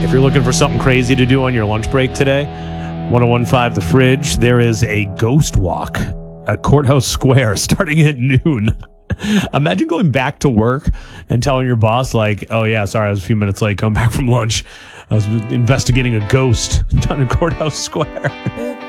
If you're looking for something crazy to do on your lunch break today, 1015 The Fridge, there is a ghost walk at Courthouse Square starting at noon. Imagine going back to work and telling your boss, like, oh, yeah, sorry, I was a few minutes late coming back from lunch. I was investigating a ghost down in Courthouse Square.